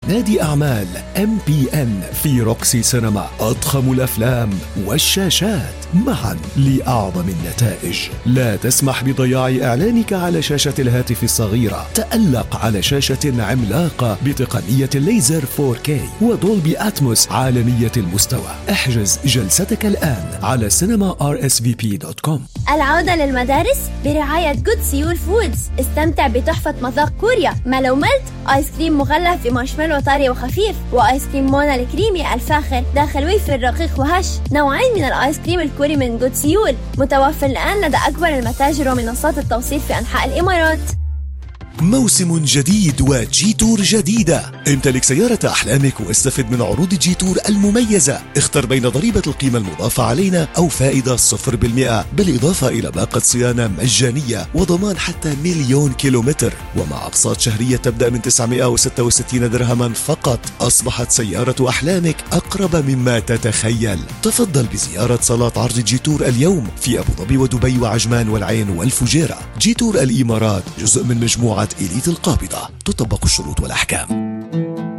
نادي أعمال MPN في روكسي سينما، أضخم الأفلام والشاشات معا لأعظم النتائج. لا تسمح بضياع إعلانك على شاشة الهاتف الصغيرة، تألق على شاشة عملاقة بتقنية الليزر 4K ودولبي أتموس عالمية المستوى. احجز جلستك الآن على cinema.rsvp.com. العودة للمدارس برعاية جود سيول فودز. استمتع بتحفة مذاق كوريا. ما لو ملت آيس كريم مغلف بمارشميلو طري وخفيف، وآيس كريم مونا الكريمي الفاخر داخل ويفر رقيق وهش. نوعين من الآيس كريم الكوري من جود سيول متوفر الآن لدى أكبر المتاجر ومنصات التوصيل في أنحاء الإمارات. موسم جديد وجي تور جديدة. امتلك سيارة أحلامك واستفد من عروض جي تور المميزة. اختر بين ضريبة القيمة المضافة علينا أو فائدة 0%، بالإضافة إلى باقة صيانة مجانية وضمان حتى 1,000,000 كيلومتر، ومع أقساط شهرية تبدأ من 966 درهما فقط. أصبحت سيارة أحلامك أقرب مما تتخيل. تفضل بزيارة صالات عرض جي تور اليوم في أبو ظبي ودبي وعجمان والعين والفجيرة. جي تور الإمارات جزء من مجموعة إليت القابضة، تطبق الشروط والأحكام.